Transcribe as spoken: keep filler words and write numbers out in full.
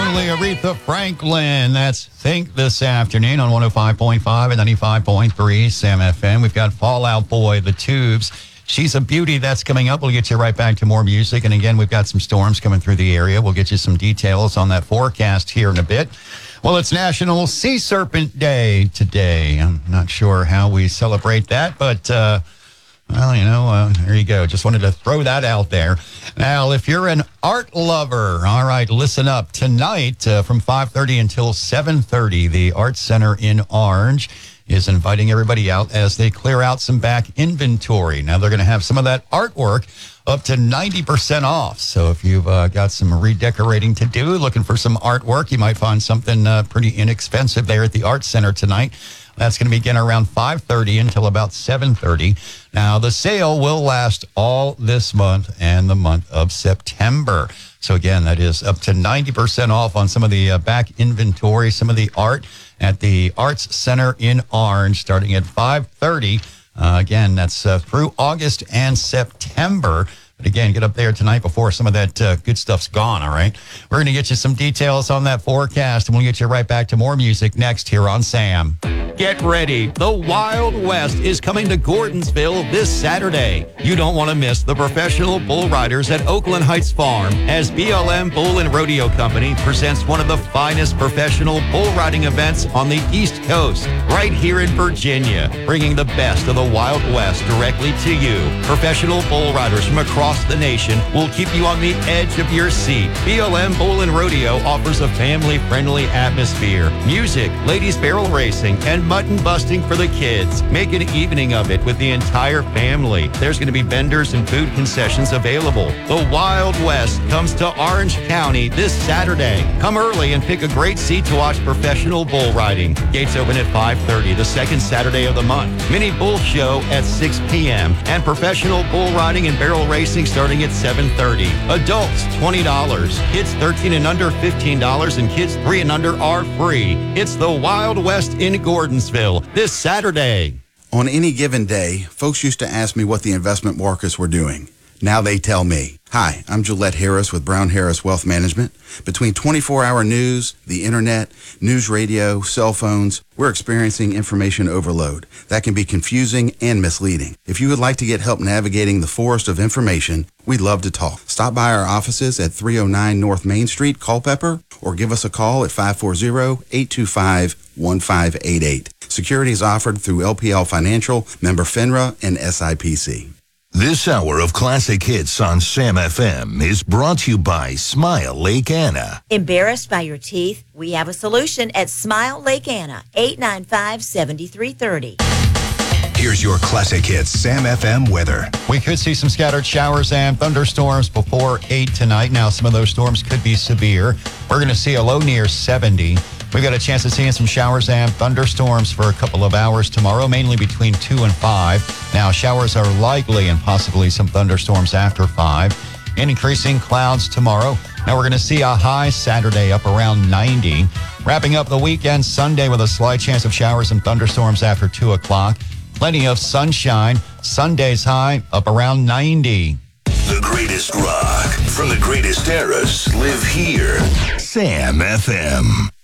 finally, Aretha Franklin. That's Think this afternoon on one oh five point five and ninety-five point three Sam F M. We've got Fall Out Boy, The Tubes. She's a Beauty. That's coming up. We'll get you right back to more music. And again, we've got some storms coming through the area. We'll get you some details on that forecast here in a bit. Well, it's National Sea Serpent Day today. I'm not sure how we celebrate that, but... uh Well, you know, uh, there you go. Just wanted to throw that out there. Now, if you're an art lover, all right, listen up. Tonight uh, from five thirty until seven thirty, the Art Center in Orange is inviting everybody out as they clear out some back inventory. Now, they're going to have some of that artwork up to ninety percent off. So if you've uh, got some redecorating to do, looking for some artwork, you might find something uh, pretty inexpensive there at the Art Center tonight. That's going to begin around five thirty until about seven thirty. Now, the sale will last all this month and the month of September. So, again, that is up to ninety percent off on some of the uh, back inventory, some of the art at the Arts Center in Orange, starting at five thirty. Uh, again, that's uh, through August and September. But again, get up there tonight before some of that uh, good stuff's gone, all right? We're going to get you some details on that forecast, and we'll get you right back to more music next here on Sam. Get ready. The Wild West is coming to Gordonsville this Saturday. You don't want to miss the professional bull riders at Oakland Heights Farm as B L M Bull and Rodeo Company presents one of the finest professional bull riding events on the East Coast, right here in Virginia, bringing the best of the Wild West directly to you. Professional bull riders from across the nation will keep you on the edge of your seat. B L M Bull and Rodeo offers a family-friendly atmosphere, music, ladies barrel racing, and mutton busting for the kids. Make an evening of it with the entire family. There's going to be vendors and food concessions available. The Wild West comes to Orange County this Saturday. Come early and pick a great seat to watch professional bull riding. Gates open at five thirty, the second Saturday of the month. Mini bull show at six p.m. and professional bull riding and barrel racing starting at seven thirty. Adults, twenty dollars. Kids thirteen and under, fifteen dollars. And kids three and under are free. It's the Wild West in Gordonsville this Saturday. On any given day, folks used to ask me what the investment markets were doing. Now they tell me. Hi, I'm Gillette Harris with Brown Harris Wealth Management. Between twenty-four hour news, the internet, news radio, cell phones, we're experiencing information overload. That can be confusing and misleading. If you would like to get help navigating the forest of information, we'd love to talk. Stop by our offices at three oh nine North Main Street, Culpeper, or give us a call at five four zero, eight two five, one five eight eight. Security is offered through L P L Financial, member FINRA, and S I P C. This hour of classic hits on Sam F M is brought to you by Smile Lake Anna. Embarrassed by your teeth? We have a solution at Smile Lake Anna, eight nine five, seven three three zero. Here's your classic hits Sam F M weather. We could see some scattered showers and thunderstorms before eight tonight. Now, some of those storms could be severe. We're going to see a low near seventy. We've got a chance of seeing some showers and thunderstorms for a couple of hours tomorrow, mainly between two and five. Now, showers are likely and possibly some thunderstorms after five. Increasing clouds tomorrow. Now, we're going to see a high Saturday up around ninety. Wrapping up the weekend Sunday with a slight chance of showers and thunderstorms after two o'clock. Plenty of sunshine. Sunday's high up around ninety. The greatest rock from the greatest eras live here. Sam F M.